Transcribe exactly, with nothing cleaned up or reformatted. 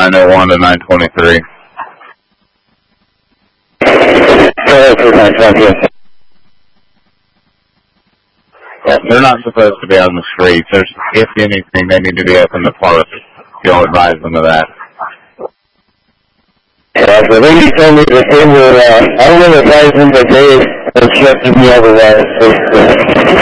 nine oh one to nine twenty-three. Yeah, they're not supposed to be on the streets. There's, if anything, they need to be up in the park. You'll advise them of that. Yeah, so they told me that they were, uh, I will advise them that they instructed me otherwise. So,